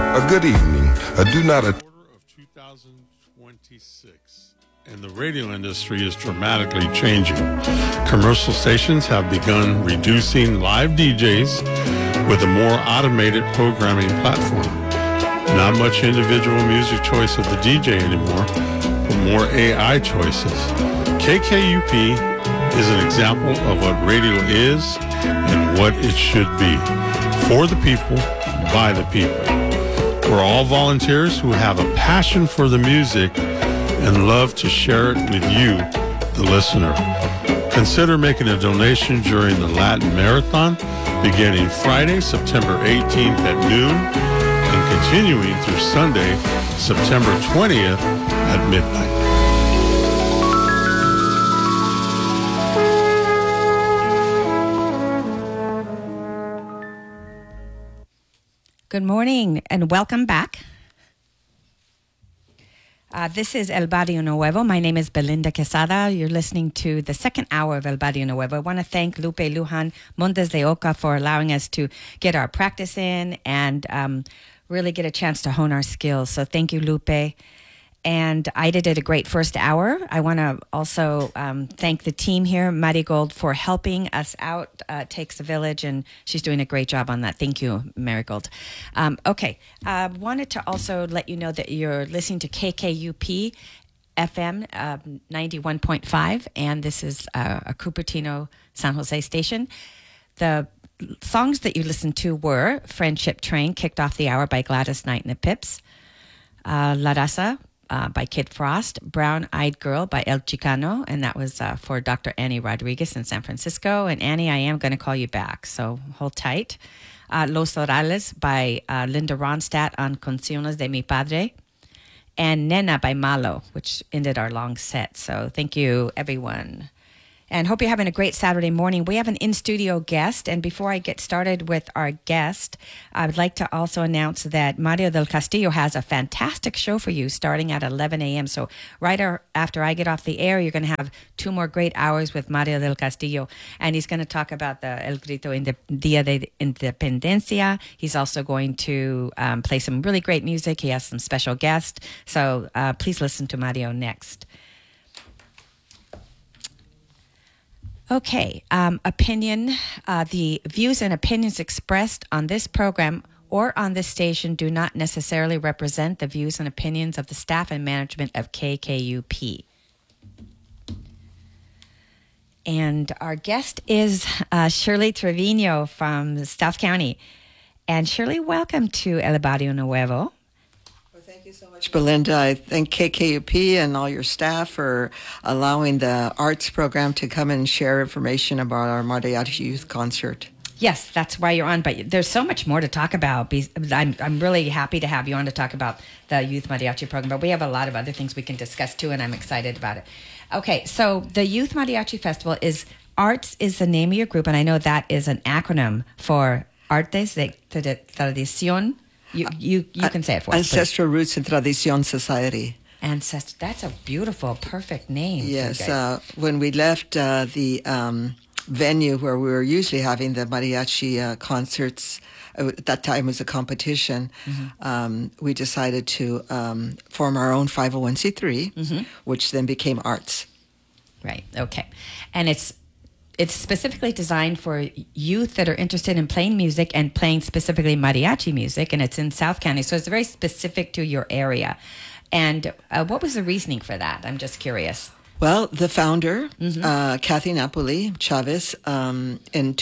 A good evening. Do not Quarter of 2026, and the radio industry is dramatically changing. Commercial stations have begun reducing live DJs with a more automated programming platform. Not much individual music choice of the DJ anymore, but more AI choices. KKUP is an example of what radio is and what it should be. For the people, by the people. We're all volunteers who have a passion for the music and love to share it with you, the listener. Consider making a donation during the Latin Marathon beginning Friday, September 18th at noon and continuing through Sunday, September 20th at midnight. Good morning and welcome back. This is El Barrio Nuevo. My name is Belinda Quesada. You're listening to the second hour of El Barrio Nuevo. I want to thank Lupe Lujan Montes de Oca for allowing us to get our practice in and really get a chance to hone our skills. So thank you, Lupe. And Ida did a great first hour. I want to also thank the team here, Marigold, for helping us out. Takes a village, and she's doing a great job on that. Thank you, Marigold. Okay, wanted to also let you know that you're listening to KKUP FM 91.5, and this is a Cupertino, San Jose station. The songs that you listened to were Friendship Train, kicked off the hour by Gladys Knight and the Pips, La Raza, by Kid Frost, Brown Eyed Girl by El Chicano, and that was for Dr. Annie Rodriguez in San Francisco. And Annie, I am going to call you back, so hold tight. Los Orales by Linda Ronstadt on Canciones de Mi Padre, and Nena by Malo, which ended our long set. So thank you, everyone. And hope you're having a great Saturday morning. We have an in-studio guest, and before I get started with our guest, I would like to also announce that Mario del Castillo has a fantastic show for you starting at 11 a.m. So right after I get off the air, you're going to have 2 more great hours with Mario del Castillo, and he's going to talk about the El Grito Dia de Independencia. He's also going to play some really great music. He has some special guests, so please listen to Mario next. Okay, opinion. The views and opinions expressed on this program or on this station do not necessarily represent the views and opinions of the staff and management of KKUP. And our guest is Shirley Trevino from South County. And Shirley, welcome to El Barrio Nuevo. Thank you so much, Belinda. I thank KKUP and all your staff for allowing the arts program to come and share information about our Mariachi Youth Concert. Yes, that's why you're on, but there's so much more to talk about. I'm really happy to have you on to talk about the Youth Mariachi program, but we have a lot of other things we can discuss too, and I'm excited about it. Okay, so the Youth Mariachi Festival is, Arts is the name of your group, and I know that is an acronym for Artes de Tradición. You can say it for us. Ancestral Roots and Tradición Society. That's a beautiful, perfect name. Yes. When we left the venue where we were usually having the mariachi concerts, at that time it was a competition, we decided to form our own 501c3, which then became Arts. Right. Okay. And it's specifically designed for youth that are interested in playing music and playing specifically mariachi music, and it's in South County, so it's very specific to your area. And what was the reasoning for that? I'm just curious. Well, the founder, Kathy Napoli Chavez, in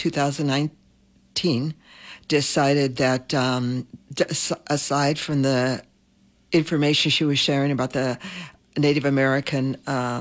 2019, decided that aside from the information she was sharing about the Native American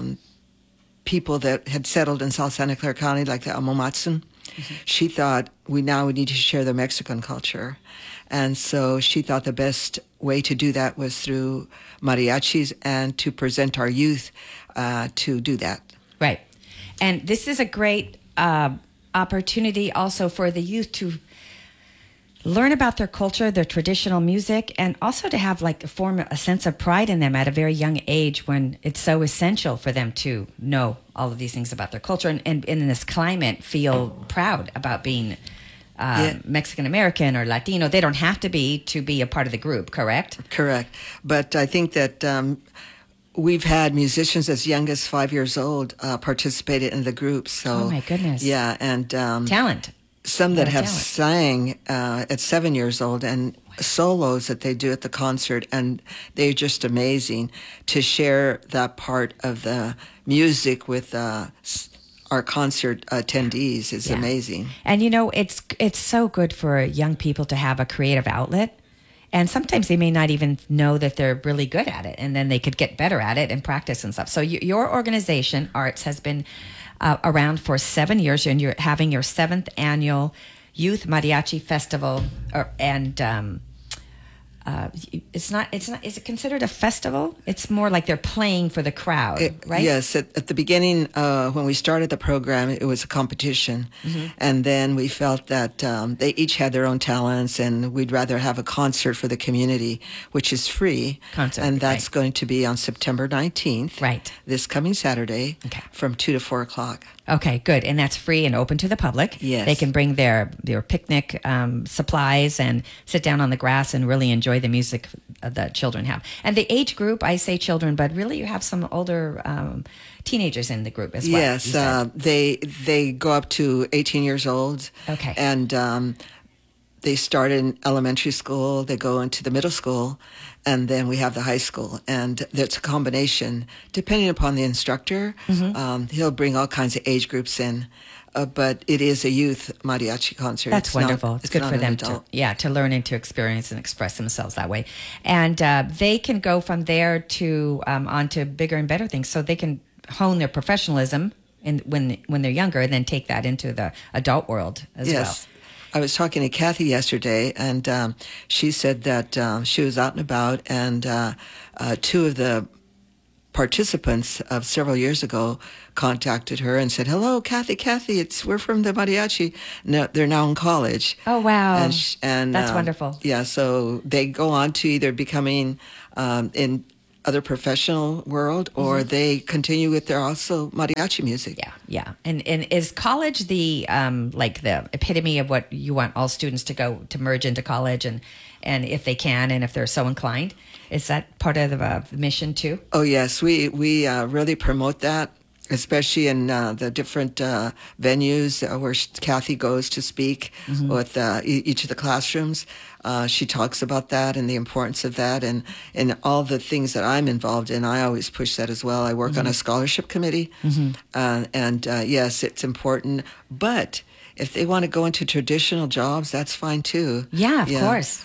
people that had settled in South Santa Clara County, like the Amomatsun, she thought we need to share the Mexican culture. And so she thought the best way to do that was through mariachis and to present our youth to do that. Right. And this is a great opportunity also for the youth to learn about their culture, their traditional music, and also to have form a sense of pride in them at a very young age when it's so essential for them to know all of these things about their culture and in this climate feel proud about being Mexican American or Latino. They don't have to be a part of the group, correct? Correct. But I think that we've had musicians as young as 5 years old participated in the group. So, oh my goodness! Yeah, and talent. Some that have talent. sang at 7 years old, and solos that they do at the concert, and they're just amazing to share that part of the music with our concert attendees is amazing. And it's so good for young people to have a creative outlet. And sometimes they may not even know that they're really good at it, and then they could get better at it and practice and stuff. So your organization, Arts, has been around for 7 years, and you're having your 7th annual Youth Mariachi Festival, it's not. Is it considered a festival? It's more like they're playing for the crowd, right? Yes. At the beginning, when we started the program, it was a competition, and then we felt that they each had their own talents, and we'd rather have a concert for the community, which is free, and that's going to be on September 19th, right? This coming Saturday, from 2 to 4 o'clock. Okay, good. And that's free and open to the public. Yes. They can bring their picnic supplies and sit down on the grass and really enjoy the music that children have. And the age group, I say children, but really you have some older teenagers in the group as well. Yes, they go up to 18 years old. Okay. And they start in elementary school, they go into the middle school, and then we have the high school. And it's a combination. Depending upon the instructor, he'll bring all kinds of age groups in. But it is a youth mariachi concert. That's wonderful. It's good for them to learn and to experience and express themselves that way. And they can go from there to on to bigger and better things. So they can hone their professionalism when they're younger, and then take that into the adult world as well. I was talking to Kathy yesterday, and she said that she was out and about, and two of the participants of several years ago contacted her and said, "Hello, Kathy, we're from the mariachi." No, they're now in college. Oh, wow. And that's wonderful. Yeah, so they go on to either becoming in other professional world, or they continue with their also mariachi music. Yeah. And is college the like the epitome of what you want all students to merge into college, and if they can, and if they're so inclined? Is that part of the mission too? Oh yes, we really promote that, especially in the different venues where Kathy goes to speak with each of the classrooms. She talks about that and the importance of that, and all the things that I'm involved in. I always push that as well. I work on a scholarship committee, and yes, it's important. But if they want to go into traditional jobs, that's fine too. Yeah, of course.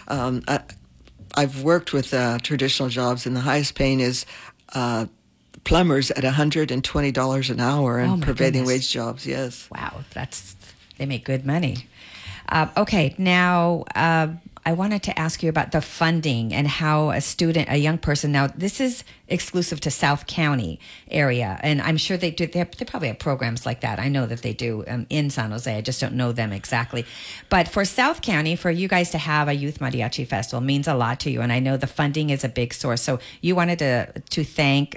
I've worked with traditional jobs, and the highest paying is plumbers at $120 an hour, and prevailing wage jobs. Yes. Wow, they make good money. Okay, now I wanted to ask you about the funding and how a young person. Now, this is exclusive to South County area, and I'm sure they do. They probably have programs like that. I know that they do in San Jose. I just don't know them exactly. But for South County, for you guys to have a Youth Mariachi Festival means a lot to you, and I know the funding is a big source. So you wanted to thank.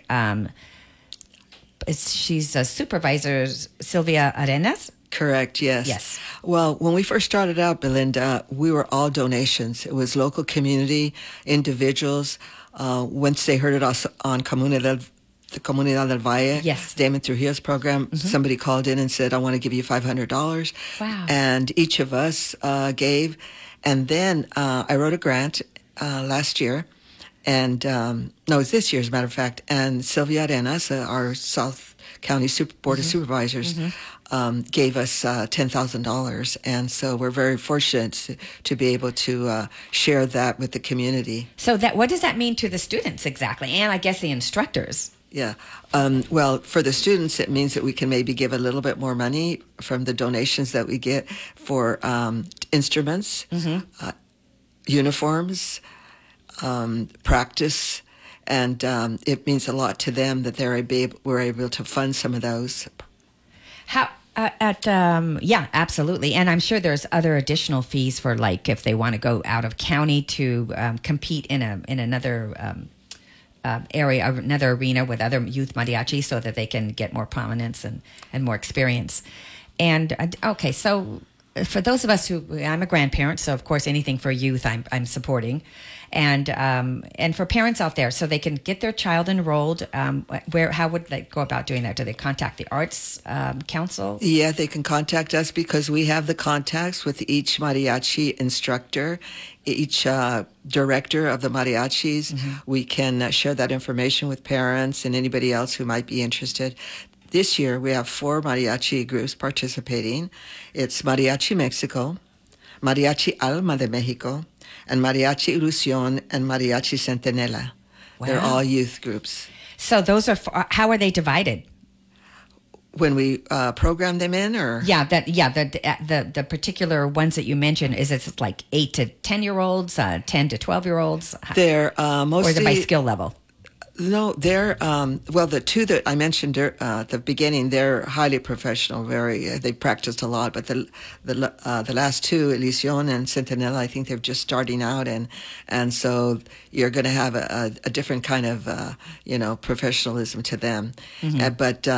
She's a supervisor, Sylvia Arenas. Correct, yes. Yes. Well, when we first started out, Belinda, we were all donations. It was local community, individuals. Once they heard it on the Comunidad del Valle, Damon Trujillo's program, somebody called in and said, "I want to give you $500. Wow. And each of us gave. And then I wrote a grant last year. And, no, it's this year, as a matter of fact. And Sylvia Arenas, our South County Board of Supervisors, gave us $10,000. And so we're very fortunate to be able to share that with the community. So what does that mean to the students exactly? And I guess the instructors. Yeah. Well, for the students, it means that we can maybe give a little bit more money from the donations that we get for instruments, uniforms, practice, and it means a lot to them that we're able to fund some of those. How yeah, absolutely, and I'm sure there's other additional fees for, like, if they want to go out of county to compete in another area, another arena with other youth mariachi, so that they can get more prominence and more experience. And okay, so for those of us who, I'm a grandparent, so of course anything for youth I'm supporting, and for parents out there, so they can get their child enrolled. How would they go about doing that? Do they contact the Arts Council? Yeah, they can contact us because we have the contacts with each mariachi instructor, each director of the mariachis. We can share that information with parents and anybody else who might be interested. This year, we have 4 mariachi groups participating. It's Mariachi Mexico, Mariachi Alma de Mexico, and Mariachi Ilusión and Mariachi Centinela. Wow. They're all youth groups. So those are how are they divided? When we program them in, or the particular ones that you mentioned, is it like 8 to 10-year-olds, 10 to 12-year-olds? They're or mostly, is it by skill level? No, they're well. The 2 that I mentioned at the beginning, they're highly professional. They practiced a lot. But the last 2, Ilusión and Centinela, I think they're just starting out, and so you're going to have a different kind of professionalism to them. But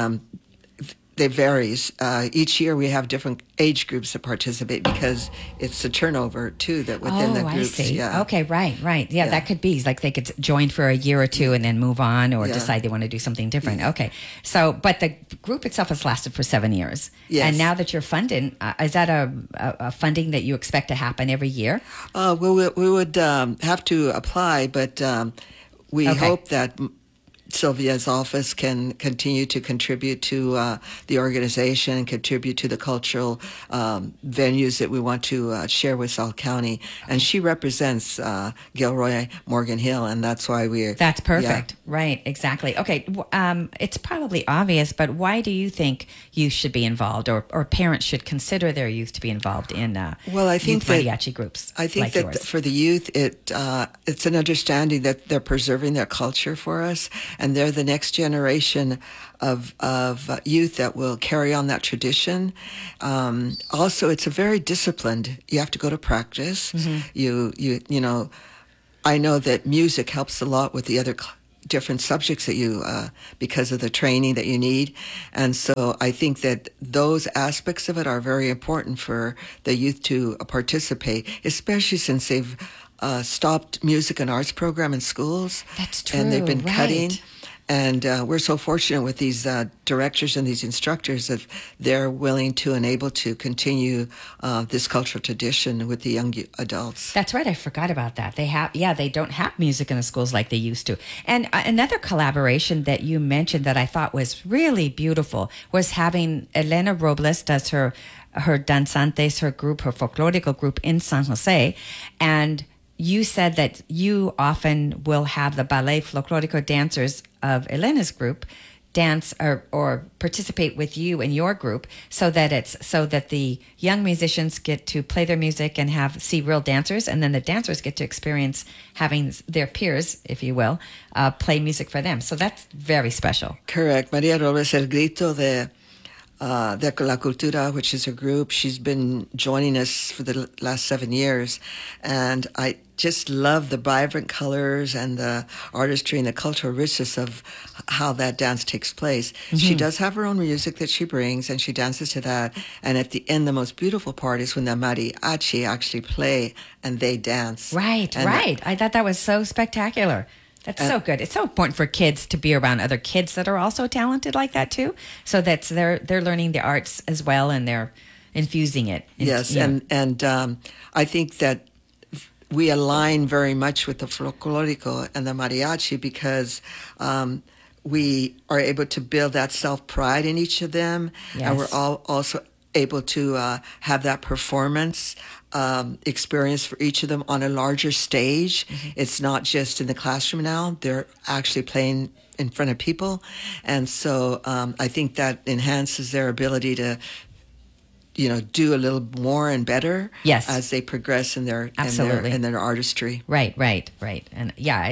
it varies. Each year we have different age groups that participate because it's a turnover too that within the groups. I see. Yeah. Okay, right. Yeah, that could be like they could join for a year or 2 and then move on or Yeah. decide they want to do something different. Okay, so but the group itself has lasted for 7 years. Yes. And now that you're funding, is that a funding that you expect to happen every year? We would have to apply, but we hope that Sylvia's office can continue to contribute to the organization, contribute to the cultural venues that we want to share with South County. And she represents Gilroy Morgan Hill, and that's why we're... That's perfect. Yeah. Right, exactly. Okay, it's probably obvious, but why do you think youth should be involved or parents should consider their youth to be involved in I think youth mariachi groups? I think like that yours? For the youth, it's an understanding that they're preserving their culture for us, and they're the next generation of youth that will carry on that tradition. Also, it's a very disciplined. You have to go to practice. You know, I know that music helps a lot with the other different subjects that you because of the training that you need, and so I think that those aspects of it are very important for the youth to participate, especially since they've stopped music and arts program in schools. That's true. And they've been right. cutting. And we're so fortunate with these directors and these instructors that they're willing to and able to continue this cultural tradition with the young adults. That's right. I forgot about that. They don't have music in the schools like they used to. And another collaboration that you mentioned that I thought was really beautiful was having Elena Robles does her danzantes, her group, her folklorico group in San Jose, and you said that you often will have the ballet folklorico dancers of Elena's group dance or participate with you in your group so that the young musicians get to play their music and see real dancers, and then the dancers get to experience having their peers, if you will, play music for them. So that's very special. Correct. Maria Robles, El Grito de La Cultura, which is her group. She's been joining us for the last 7 years, and I just love the vibrant colors and the artistry and the cultural richness of how that dance takes place. She does have her own music that she brings, and she dances to that. And at the end, the most beautiful part is when the mariachi actually play and they dance. Right. I thought that was so spectacular. That's so good. It's so important for kids to be around other kids that are also talented like that too. So that's they're learning the arts as well, and they're infusing it. Yes, and I think that we align very much with the folklorico and the mariachi because we are able to build that self-pride in each of them, and we're all also able to have that performance experience for each of them on a larger stage. It's not just in the classroom now. They're actually playing in front of people. And so I think that enhances their ability to do a little more and better as they progress in their artistry. Right. And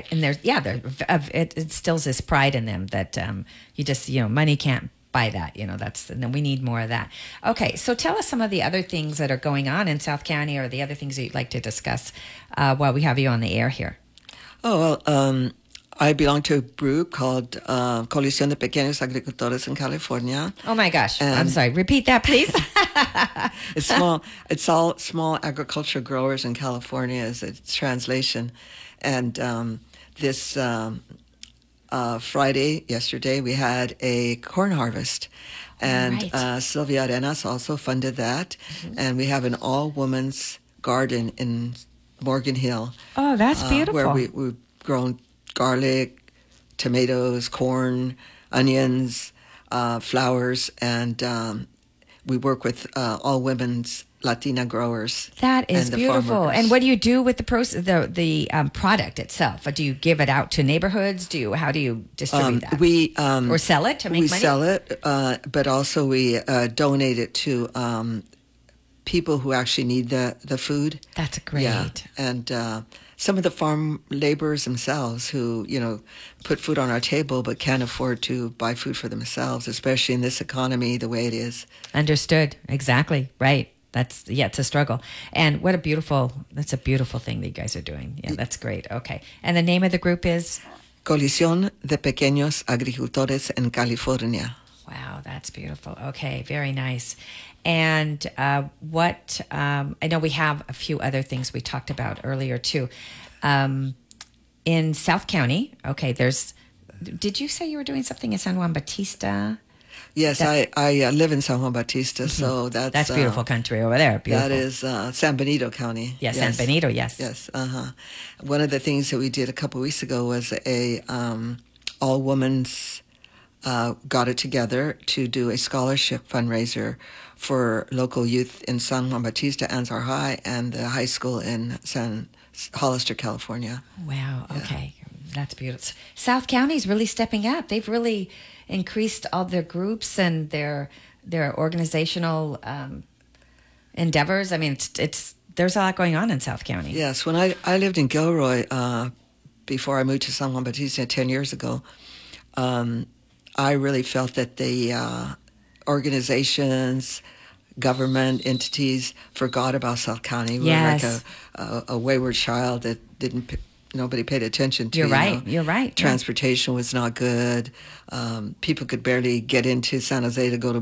it instills this pride in them that you just money can't buy that. And then we need more of that. Okay, so tell us some of the other things that are going on in South County, or the other things that you'd like to discuss while we have you on the air here. Oh, well, I belong to a group called Coalición de Pequeños Agricultores in California. Oh my gosh. I'm And- sorry. Repeat that, please. It's small. It's all small agriculture growers in California is its translation. And this Friday, yesterday, we had a corn harvest. And Right. Sylvia Arenas also funded that. And we have an all-women's garden in Morgan Hill. Oh, that's beautiful. Where we've grown garlic, tomatoes, corn, onions, flowers, and we work with all women's Latina growers. That is and the farm beautiful. workers. And what do you do with the the product itself? Or do you give it out to neighborhoods? How do you distribute that? We or sell it to make we money? sell it, but also we donate it to people who actually need the food. That's great. Yeah, and some of the farm laborers themselves who put food on our table but can't afford to buy food for themselves, especially in this economy the way it is. Understood. Exactly. Right. It's a struggle. And that's a beautiful thing that you guys are doing. Yeah, that's great. Okay. And the name of the group is? Coalición de Pequeños Agricultores en California. Wow, that's beautiful. Okay, very nice. And I know we have a few other things we talked about earlier too. In South County, okay, did you say you were doing something in San Juan Bautista? Yes, I live in San Juan Bautista, so that's beautiful country over there. Beautiful. That is San Benito County. Yes, San Benito, yes. Yes, One of the things that we did a couple weeks ago was a all-women's got it together to do a scholarship fundraiser for local youth in San Juan Bautista, Anzar High, and the high school in Hollister, California. Wow, okay. That's beautiful. South County's really stepping up. They've really increased all their groups and their organizational endeavors. I mean, there's a lot going on in South County. Yes, when I lived in Gilroy before I moved to San Juan Bautista 10 years ago, I really felt that the organizations, government entities forgot about South County. We Yes. were like a wayward child that nobody paid attention to. You're right. You're right. Transportation was not good. People could barely get into San Jose to go to